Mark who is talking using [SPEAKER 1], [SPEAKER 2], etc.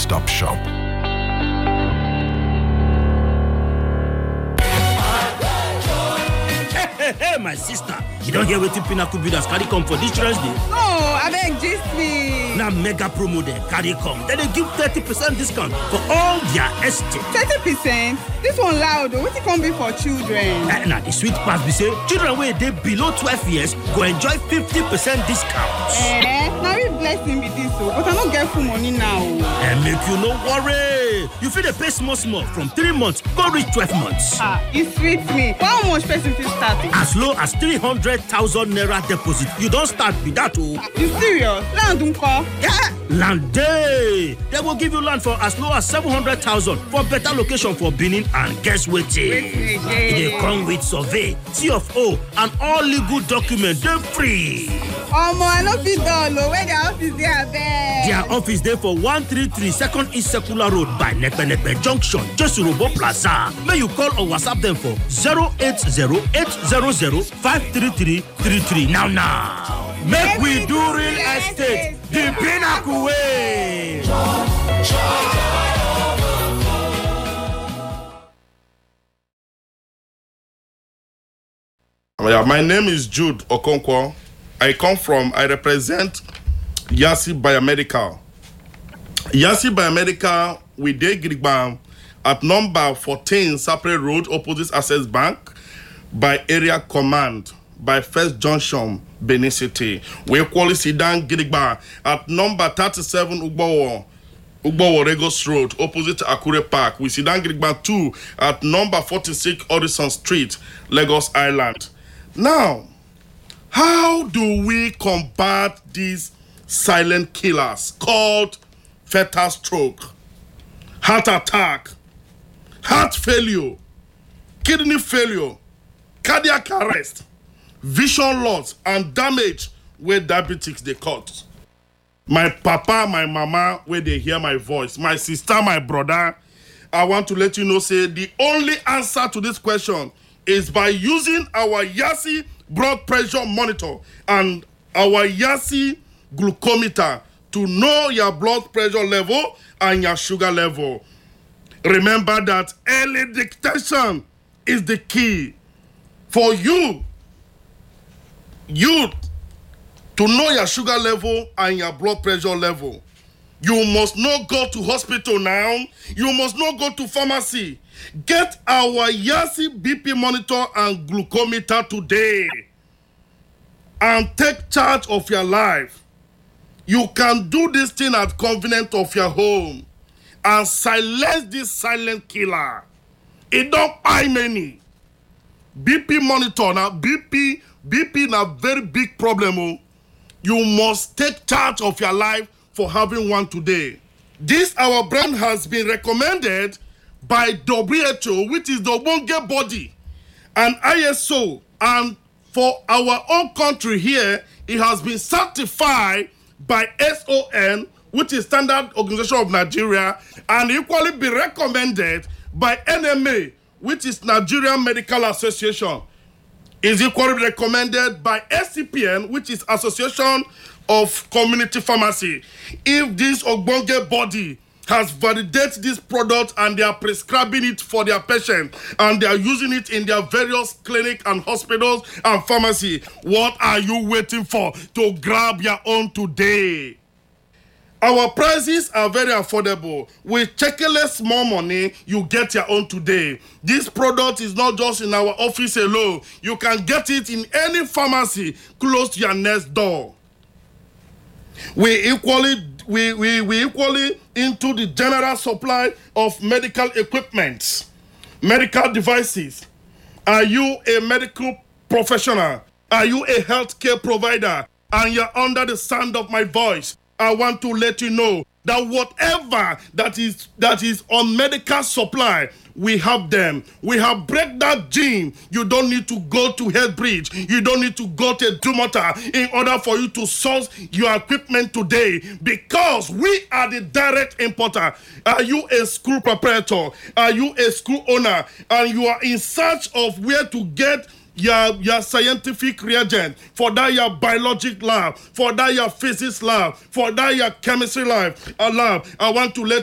[SPEAKER 1] one-stop shop.
[SPEAKER 2] Hey, my sister, you don't hear wetin Pinnacle Builders carry come for this Children's Day?
[SPEAKER 3] No, abeg gist me.
[SPEAKER 2] Na mega promo dem carry come. Dem dey give 30% discount for all their estate.
[SPEAKER 3] 30%? This one loud. Wetin come be for children?
[SPEAKER 2] Na the sweet part be say children wey dey below 12 years go enjoy 50% discount.
[SPEAKER 3] Na real blessing be this o, but I no get full money now.
[SPEAKER 2] Make you no worry. You fit dey pay small from 3 months go reach 12 months.
[SPEAKER 3] E sweet me. How much person fit start?
[SPEAKER 2] As low as 300,000 naira deposit, you don start be that o.
[SPEAKER 3] You serious? Land nko?
[SPEAKER 2] Yeah, land dey. They will give you land for as low as 700,000 for better location for Benin, and guess wetin? E dey come with survey, CFO, and all legal documents. Dey free.
[SPEAKER 3] Omo, I no fit dull o. Where their office dey abeg?
[SPEAKER 2] Their office dey for 133 Second East Circular Road by Nepe Junction, Jesurobo Plaza. May you call or WhatsApp them for 080-800-53333 now. Make we do real estate the Pinnacle way.
[SPEAKER 4] My name is Jude Okonkwo. I represent Yasi Biomedical. Yasi Biomedical, we dey Gidigba at number 14 Sapre Road, opposite Access Bank, by area command, by First Junction, Benin City. We equally sit down Gidigba at number 37 Ugbowo Regos Road, opposite Akure Park. We sit down Gidigba 2 at number 46 Odison Street, Lagos Island. Now, how do we combat these silent killers called fatal stroke, heart attack, heart failure, kidney failure, cardiac arrest, vision loss, and damage where diabetics they cause? My papa, my mama, where they hear my voice, my sister, my brother, I want to let you know, say the only answer to this question is by using our Yasi blood pressure monitor and our Yasi glucometer to know your blood pressure level and your sugar level. Remember that early detection is the key for you to know your sugar level and your blood pressure level. You must not go to hospital now. You must not go to pharmacy. Get our Yasi BP monitor and glucometer today and take charge of your life. You can do this thing at convenience of your home and silence this silent killer. It don't buy many. BP monitor now, BP na very big problem. Oh. You must take charge of your life for having one today. This our brand has been recommended by WHO, which is the Obonge body, and ISO, and for our own country here, it has been certified by SON, which is Standard Organization of Nigeria, and equally be recommended by NMA, which is Nigerian Medical Association. Is equally recommended by SCPN, which is Association of Community Pharmacy. If this Obonge body has validated this product and they are prescribing it for their patients and they are using it in their various clinics and hospitals and pharmacy, what are you waiting for to grab your own today? Our prices are very affordable. With checkless small money, you get your own today. This product is not just in our office alone. You can get it in any pharmacy close to your next door. We equally into the general supply of medical equipment, medical devices. Are you a medical professional? Are you a healthcare provider? And you're under the sound of my voice? I want to let you know that whatever that is on medical supply, we have them. We have break that gene. You don't need to go to Headbridge. You don't need to go to Dumota in order for you to source your equipment today, because we are the direct importer. Are you a school proprietor? Are you a school owner? And you are in search of where to get your scientific reagent, for that your biologic lab, for that your physics lab, for that your chemistry lab, I want to let